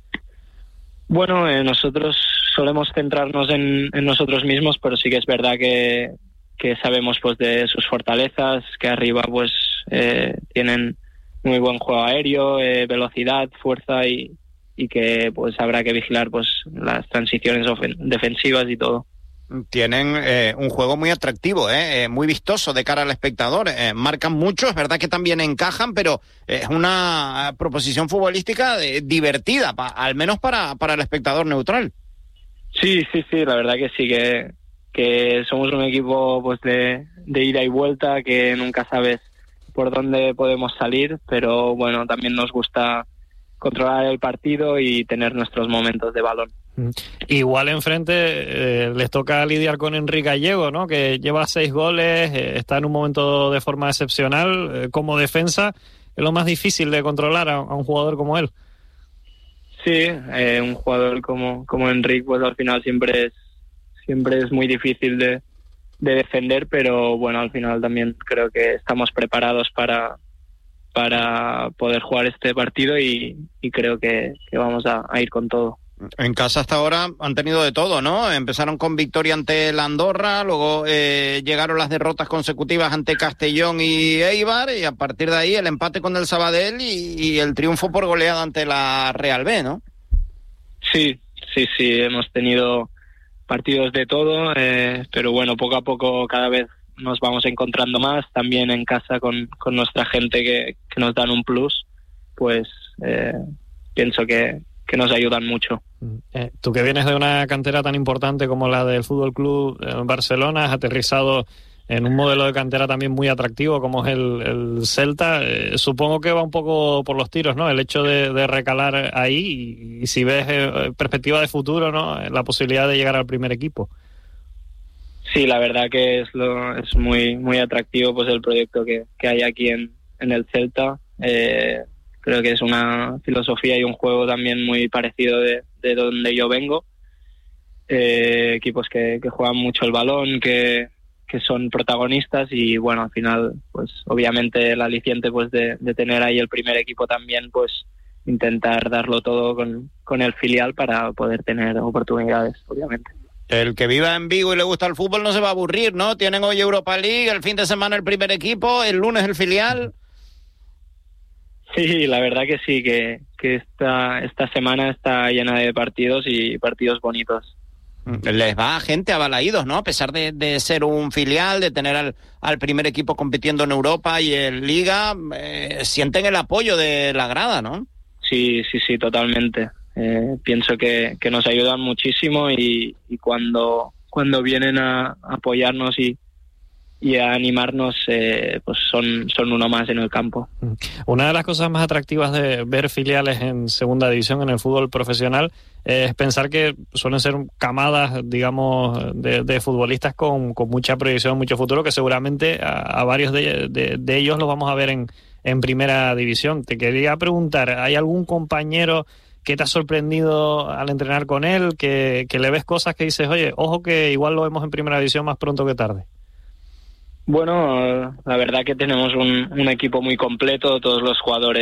Bueno, eh, nosotros solemos centrarnos en, en nosotros mismos, pero sí que es verdad que que sabemos pues de sus fortalezas, que arriba pues eh, tienen muy buen juego aéreo, eh, velocidad, fuerza y, y que pues habrá que vigilar pues las transiciones ofen- defensivas y todo. Tienen eh, un juego muy atractivo, eh, eh, muy vistoso de cara al espectador. Eh, marcan mucho, es verdad que también encajan, pero es una proposición futbolística de, divertida, pa, al menos para, para el espectador neutral. Sí, sí, sí, la verdad que sí, que que somos un equipo pues de, de ida y vuelta, que nunca sabes por dónde podemos salir, pero bueno, también nos gusta controlar el partido y tener nuestros momentos de balón. Igual enfrente eh, les toca lidiar con Enrique Gallego, ¿no? Que lleva seis goles, eh, está en un momento de forma excepcional. Eh, como defensa es lo más difícil de controlar a, a un jugador como él. Sí, eh, un jugador como, como Enrique pues al final siempre es siempre es muy difícil de, de defender, pero bueno, al final también creo que estamos preparados para, para poder jugar este partido y, y creo que, que vamos a, a ir con todo. En casa hasta ahora han tenido de todo, ¿no? Empezaron con victoria ante la Andorra, luego eh, llegaron las derrotas consecutivas ante Castellón y Eibar, y a partir de ahí el empate con el Sabadell y, y el triunfo por goleada ante la Real B, ¿no? Sí, sí, sí, hemos tenido partidos de todo, eh, pero bueno, poco a poco cada vez nos vamos encontrando más, también en casa con, con nuestra gente que, que nos dan un plus, pues eh, pienso que, que nos ayudan mucho. Eh, tú que vienes de una cantera tan importante como la del Fútbol Club Barcelona, has aterrizado en un modelo de cantera también muy atractivo como es el, el Celta. Eh, supongo que va un poco por los tiros, ¿no? El hecho de, de recalar ahí y, y si ves eh, perspectiva de futuro, ¿no? La posibilidad de llegar al primer equipo. Sí, la verdad que es lo es muy muy atractivo pues el proyecto que, que hay aquí en, en el Celta. Eh, creo que es una filosofía y un juego también muy parecido de, de donde yo vengo. Eh, equipos que, que juegan mucho el balón, que que son protagonistas y bueno, al final pues obviamente el aliciente pues de, de tener ahí el primer equipo también, pues intentar darlo todo con, con el filial para poder tener oportunidades, obviamente. El que viva en Vigo y le gusta el fútbol no se va a aburrir, ¿no? Tienen hoy Europa League, el fin de semana el primer equipo, el lunes el filial. Sí, la verdad que sí, que, que esta, esta semana está llena de partidos y partidos bonitos. Les va gente a Balaídos, ¿no? A pesar de, de ser un filial, de tener al, al primer equipo compitiendo en Europa y en Liga, eh, sienten el apoyo de la grada, ¿no? Sí, sí, sí, totalmente. Eh, pienso que, que nos ayudan muchísimo y, y cuando, cuando vienen a apoyarnos y, y a animarnos, eh, pues son, son uno más en el campo. Una de las cosas más atractivas de ver filiales en segunda división en el fútbol profesional es pensar que suelen ser camadas, digamos, de, de futbolistas con, con mucha proyección, mucho futuro, que seguramente a, a varios de, de, de ellos los vamos a ver en, en primera división. Te quería preguntar, ¿hay algún compañero que te ha sorprendido al entrenar con él, que, que le ves cosas que dices, oye, ojo que igual lo vemos en primera división más pronto que tarde? Bueno, la verdad que tenemos un, un equipo muy completo, todos los jugadores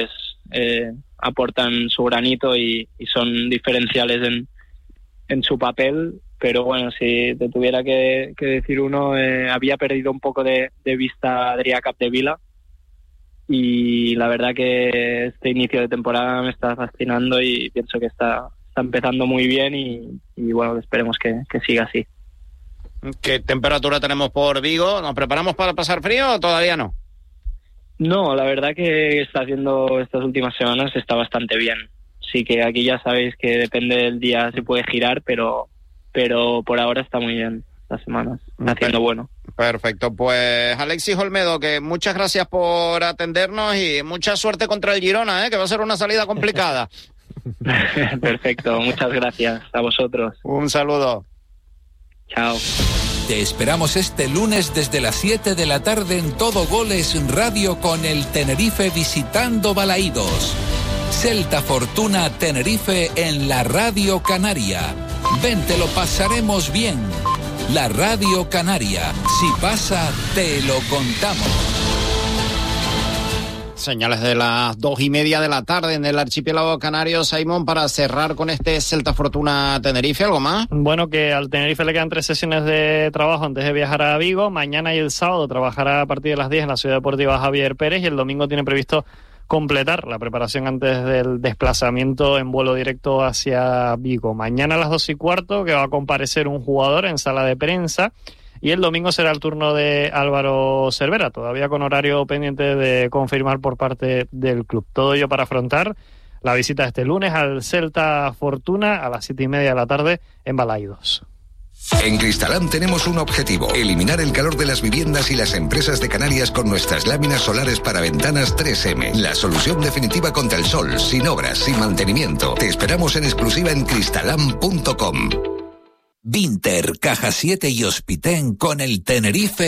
eh, aportan su granito y, y son diferenciales en, en su papel. Pero bueno, si te tuviera que, que decir uno, eh, había perdido un poco de, de vista a Adrià Capdevila, y la verdad que este inicio de temporada me está fascinando y pienso que está, está empezando muy bien y, y bueno, esperemos que, que siga así. ¿Qué temperatura tenemos por Vigo? ¿Nos preparamos para pasar frío o todavía no? No, la verdad que está haciendo estas últimas semanas está bastante bien. Sí que aquí ya sabéis que depende del día se puede girar, pero pero por ahora está muy bien las semanas, está haciendo bueno. Perfecto, pues Alexis Olmedo, que muchas gracias por atendernos y mucha suerte contra el Girona, ¿eh? Que va a ser una salida complicada. Perfecto, muchas gracias a vosotros. Un saludo. Chao. Te esperamos este lunes desde las siete de la tarde en Todo Goles Radio con el Tenerife visitando Balaídos. Celta Fortuna Tenerife en la Radio Canaria. Ven, te lo pasaremos bien. La Radio Canaria. Si pasa, te lo contamos. Señales de las dos y media de la tarde en el archipiélago canario, Simón, para cerrar con este Celta Fortuna Tenerife. ¿Algo más? Bueno, que al Tenerife le quedan tres sesiones de trabajo antes de viajar a Vigo. Mañana y el sábado trabajará a partir de las diez en la Ciudad Deportiva Javier Pérez, y el domingo tiene previsto completar la preparación antes del desplazamiento en vuelo directo hacia Vigo. Mañana a las dos y cuarto, que va a comparecer un jugador en sala de prensa, y el domingo será el turno de Álvaro Cervera, todavía con horario pendiente de confirmar por parte del club. Todo ello para afrontar la visita este lunes al Celta Fortuna a las siete y media de la tarde en Balaídos. En Cristalam tenemos un objetivo: eliminar el calor de las viviendas y las empresas de Canarias con nuestras láminas solares para ventanas tres eme. La solución definitiva contra el sol, sin obras, sin mantenimiento. Te esperamos en exclusiva en cristalam punto com. Vinter, Caja siete y Hospitén con el Tenerife